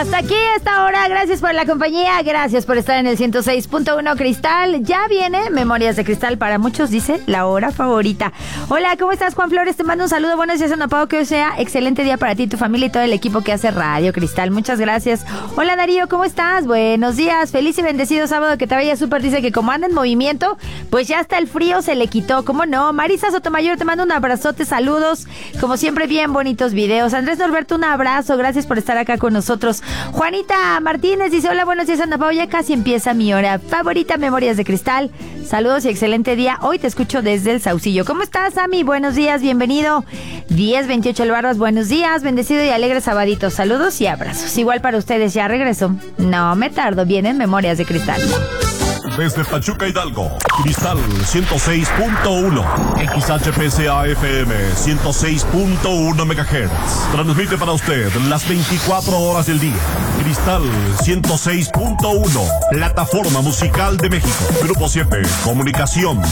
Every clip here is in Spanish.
Hasta aquí esta hora, gracias por la compañía, gracias por estar en el 106.1 Cristal. Ya viene Memorias de Cristal, para muchos dice la hora favorita. Hola, ¿cómo estás, Juan Flores? Te mando un saludo, buenos días, Anapao, que hoy sea excelente día para ti, tu familia y todo el equipo que hace Radio Cristal. Muchas gracias. Hola, Darío, ¿cómo estás? Buenos días, feliz y bendecido sábado, que te vaya súper. Dice que como anda en movimiento, pues ya hasta el frío se le quitó, ¿cómo no? Marisa Sotomayor, te mando un abrazote, saludos, como siempre, bien bonitos videos. Andrés Norberto, un abrazo, gracias por estar acá con nosotros. Juanita Martínez dice, hola, buenos días, Anapao, ya casi empieza mi hora favorita, Memorias de Cristal. Saludos y excelente día. Hoy te escucho desde el Saucillo. ¿Cómo estás, Ami? Buenos días, bienvenido. 1028 El Barras, buenos días, bendecido y alegre sabadito. Saludos y abrazos. Igual para ustedes, ya regreso. No me tardo, vienen Memorias de Cristal. Desde Pachuca, Hidalgo, Cristal 106.1, XHPCA FM 106.1 MHz. Transmite para usted las 24 horas del día. Cristal 106.1, plataforma musical de México. Grupo 7, comunicación.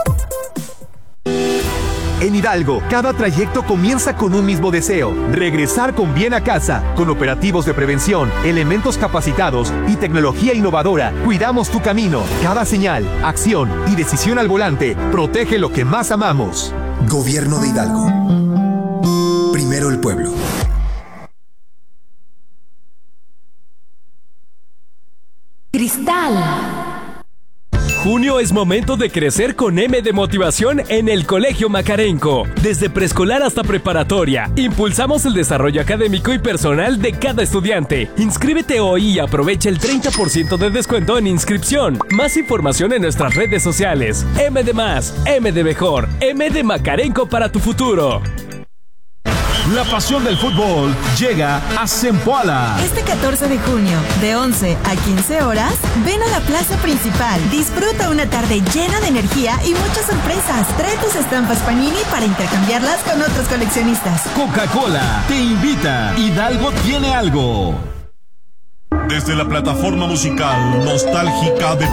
En Hidalgo, cada trayecto comienza con un mismo deseo: regresar con bien a casa. Con operativos de prevención, elementos capacitados y tecnología innovadora, cuidamos tu camino. Cada señal, acción y decisión al volante protege lo que más amamos. Gobierno de Hidalgo. Primero el pueblo. Cristal. Junio es momento de crecer con M de Motivación en el Colegio Macarenco. Desde preescolar hasta preparatoria, impulsamos el desarrollo académico y personal de cada estudiante. Inscríbete hoy y aprovecha el 30% de descuento en inscripción. Más información en nuestras redes sociales. M de más, M de mejor, M de Macarenco para tu futuro. La pasión del fútbol llega a Zempoala. Este 14 de junio, de 11 a 15 horas, ven a la plaza principal. Disfruta una tarde llena de energía y muchas sorpresas. Trae tus estampas Panini para intercambiarlas con otros coleccionistas. Coca-Cola te invita. Hidalgo tiene algo. Desde la plataforma musical nostálgica de